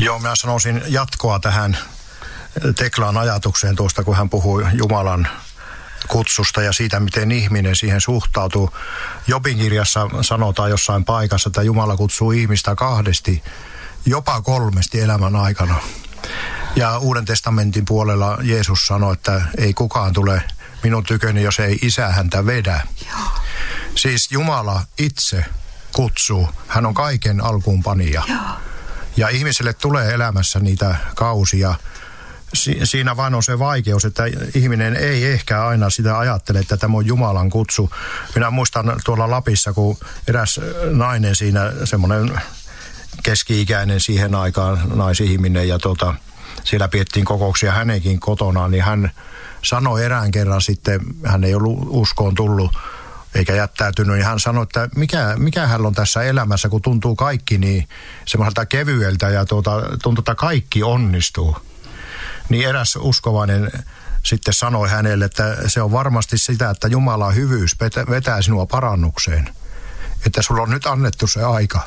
Joo, mä sanoisin jatkoa tähän Teklan ajatukseen tuosta, kun hän puhui Jumalan kutsusta ja siitä, miten ihminen siihen suhtautuu. Jobin kirjassa sanotaan jossain paikassa, että Jumala kutsuu ihmistä 2, jopa 3 elämän aikana. Ja Uuden testamentin puolella Jeesus sanoi, että ei kukaan tule minun tyköni, jos ei Isä häntä vedä. Siis Jumala itse kutsuu. Hän on kaiken alkuunpanija. Ja ihmiselle tulee elämässä niitä kausia. Siinä vaan on se vaikeus, että ihminen ei ehkä aina sitä ajattele, että tämä on Jumalan kutsu. Minä muistan tuolla Lapissa, kun eräs nainen siinä, semmoinen keski-ikäinen siihen aikaan naisihminen, ja siellä piettiin kokouksia hänenkin kotonaan, niin hän sanoi erään kerran sitten, hän ei ollut uskoon tullut eikä jättäytynyt, niin hän sanoi, että mikä hän on tässä elämässä, kun tuntuu kaikki niin semmoiselta kevyeltä ja tuntuu, että kaikki onnistuu. Niin eräs uskovainen sitten sanoi hänelle, että se on varmasti sitä, että Jumalan hyvyys vetää sinua parannukseen. Että sulla on nyt annettu se aika,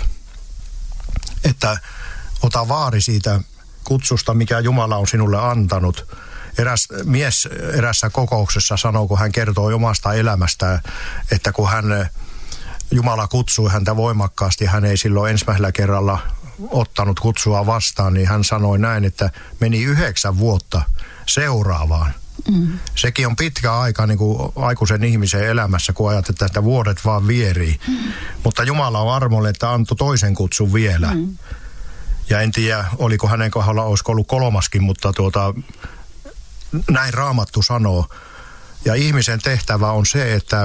että ota vaari siitä kutsusta, mikä Jumala on sinulle antanut. Eräs mies erässä kokouksessa sanoi, kun hän kertoo omasta elämästään, että kun Jumala kutsui häntä voimakkaasti, hän ei silloin ensimmäisellä kerralla ottanut kutsua vastaan, niin hän sanoi näin, että meni 9 vuotta seuraavaan. Sekin on pitkä aika niin kuin aikuisen ihmisen elämässä, kun ajatellaan, että vuodet vaan vierii. Mutta Jumala on armolle, että antoi toisen kutsun vielä. Ja en tiedä, oliko hänen kohdalla, olisiko ollut 3, mutta näin Raamattu sanoo. Ja ihmisen tehtävä on se, että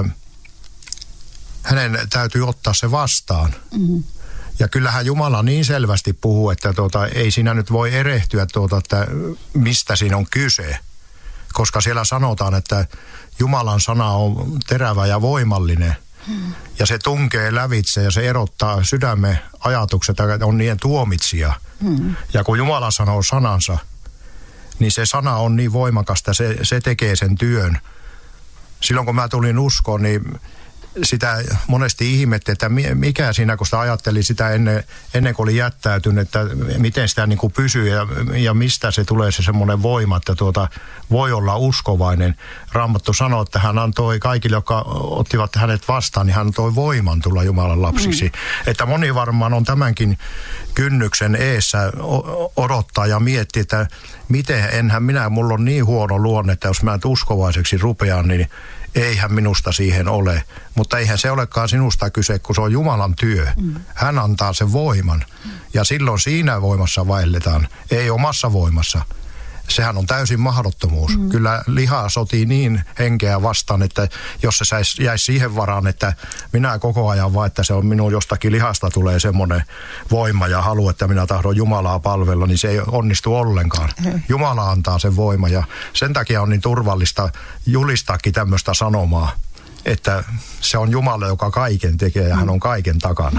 hänen täytyy ottaa se vastaan. Ja kyllähän Jumala niin selvästi puhuu, että ei siinä nyt voi erehtyä, että mistä siinä on kyse. Koska siellä sanotaan, että Jumalan sana on terävä ja voimallinen. Ja se tunkee lävitse ja se erottaa sydämen ajatukset, on niiden tuomitsija. Ja kun Jumala sanoo sanansa, niin se sana on niin voimakasta, se tekee sen työn. Silloin kun mä tulin uskoon, niin sitä monesti ihmetti, että mikä siinä, kun sitä ajatteli sitä ennen kuin oli jättäytynyt, että miten sitä niin kuin pysyy ja mistä se tulee se semmoinen voima, että voi olla uskovainen. Raamattu sanoo, että hän antoi kaikille, jotka ottivat hänet vastaan, niin hän antoi voiman tulla Jumalan lapsiksi. Että moni varmaan on tämänkin kynnyksen eessä odottaa ja miettii, että mulla on niin huono luonne, että jos mä uskovaiseksi rupean, niin eihän minusta siihen ole. Mutta eihän se olekaan sinusta kyse, kun se on Jumalan työ. Hän antaa sen voiman. Ja silloin siinä voimassa vaelletaan, ei omassa voimassa. Sehän on täysin mahdottomuus. Kyllä liha sotii niin henkeä vastaan, että jos se jäisi siihen varaan, että minä koko ajan vaan, että se on minun jostakin lihasta tulee semmoinen voima ja halu, että minä tahdon Jumalaa palvella, niin se ei onnistu ollenkaan. Jumala antaa sen voima ja sen takia on niin turvallista julistaakin tämmöistä sanomaa, että se on Jumala, joka kaiken tekee ja hän on kaiken takana.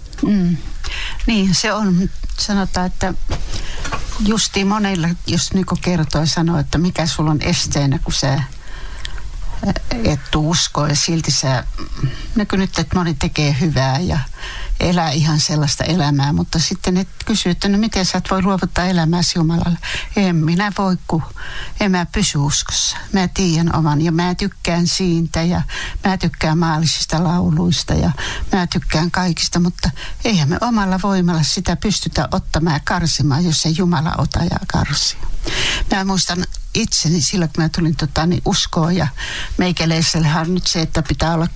Niin, se on, sanotaan, että justiin monilla, jos niin kertoo ja sanoo, että mikä sulla on esteenä, kun sä et usko ja silti sä, nyt, että moni tekee hyvää ja elää ihan sellaista elämää, mutta sitten et kysyy, että no miten sä et voi luovuttaa elämääsi Jumalalle. En minä voi, kun en mä pysy uskossa. Mä tiedän oman ja mä tykkään siitä ja mä tykkään maallisista lauluista ja mä tykkään kaikista, mutta eihän me omalla voimalla sitä pystytä ottamaan ja karsimaan, jos ei Jumala ota ja karsia. Mä muistan itseni silloin, kun mä tulin uskoon ja meikäläisellähän on nyt se, että pitää olla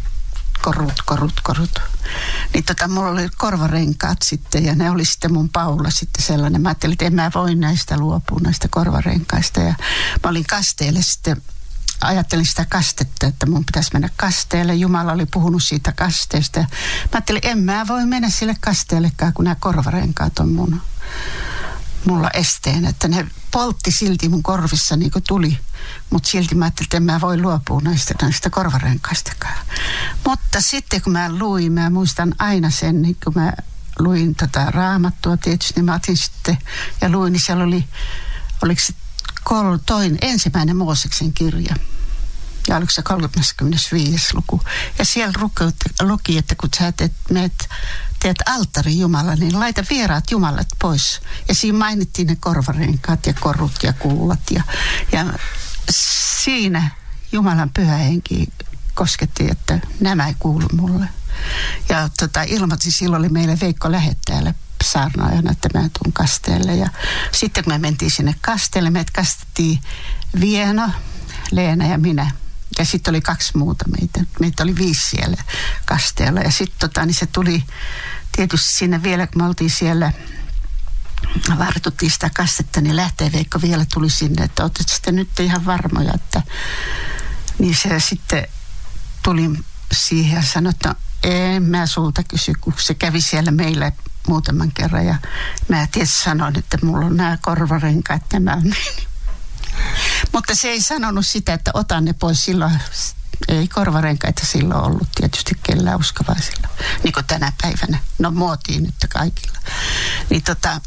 korut. Niin mulla oli korvarenkaat sitten ja ne oli sitten mun Paula sitten sellainen. Mä ajattelin, että en mä voi näistä luopua, näistä korvarenkaista. Ja mä olin kasteelle sitten, ajattelin sitä kastetta, että mun pitäisi mennä kasteelle. Jumala oli puhunut siitä kasteesta. Ja mä ajattelin, en mä voi mennä sille kasteellekaan, kun nämä korvarenkaat on mulla esteen, että ne poltti silti mun korvissa niin kuin tuli. Mutta silti mä ajattelin, että en mä voi luopua näistä korvarenkaistakaan. Mutta sitten kun mä muistan aina sen, niin kun mä luin Raamattua tietysti, niin mä otin sitten ja luin, niin siellä oliko se ensimmäinen Mooseksen kirja. Ja oliko se 35. luku. Ja siellä luki, että kun sä menet teet alttari Jumala, niin laita vieraat jumalat pois. Ja siinä mainittiin ne korvarenkaat ja korut ja kullat. Ja siinä Jumalan pyhä henki kosketti, että nämä ei kuulu mulle. Ja ilmoitin, silloin oli meille Veikko lähettäjälle saarnaajana, että mä tuun kasteelle. Ja sitten kun me mentiin sinne kasteelle, meitä kastettiin Vieno, Leena ja minä. Ja sitten oli 2 muuta meitä oli 5 siellä kasteella. Ja sitten niin se tuli tietysti sinne vielä, kun me oltiin siellä, vartuttiin sitä kastetta, niin lähtee Veikko vielä tuli sinne, että olet sitten nyt ihan varmoja, että niin se sitten tuli siihen ja sanoi, että en mä sulta kysy, kun se kävi siellä meillä muutaman kerran ja mä tietysti sanoin, että mulla on nämä korvarenkaat, nämä on niin. Mutta se ei sanonut sitä, että otan ne pois silloin. Ei korvarenkaita silloin ollut tietysti kellään uskovaisilla. Niin kuin tänä päivänä. No muotiin nyt kaikilla. Niin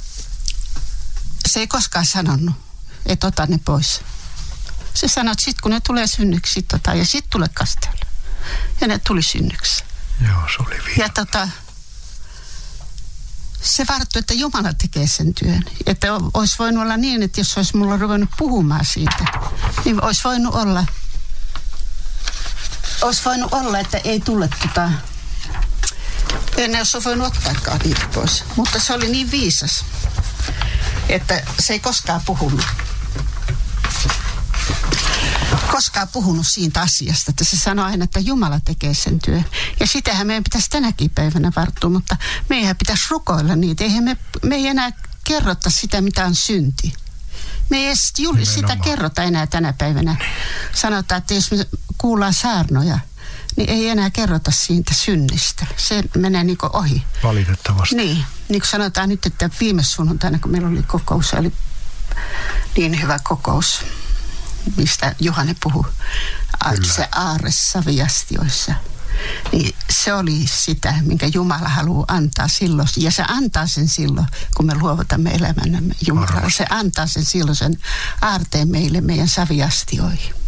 se ei koskaan sanonut, että ota ne pois. Se sanoi, että sit kun ne tulee synnyksi, ja sit tulee kasteelle. Ja ne tuli synnyksi. Joo, se oli viime. Ja se varttui, että Jumala tekee sen työn. Että olisi voinut olla niin, että jos olisi mulla ruvennut puhumaan siitä, niin olisi voinut olla, että ei tule en olisi voinut ottaakaan niitä pois. Mutta se oli niin viisas, että se ei koskaan puhunut siitä asiasta, että se sanoi aina, että Jumala tekee sen työn. Ja sitähän meidän pitäisi tänäkin päivänä varttua, mutta meidän pitäisi rukoilla niitä. Me ei enää kerrota sitä, mitä on synti. Me ei edes sitä kerrota enää tänä päivänä. Sanotaan, että jos me kuullaan saarnoja, niin ei enää kerrota siitä synnistä. Se menee niin kuin ohi. Valitettavasti. Niin kuin sanotaan nyt, että viime sunnuntaina, kun meillä oli kokous, se oli niin hyvä kokous, mistä Juhane puhui, se aarre saviastioissa. Niin se oli sitä, minkä Jumala haluaa antaa silloin. Ja se antaa sen silloin, kun me luovutamme elämänämme Jumalalle. Se antaa sen silloin sen aarteen meille, meidän saviastioihin.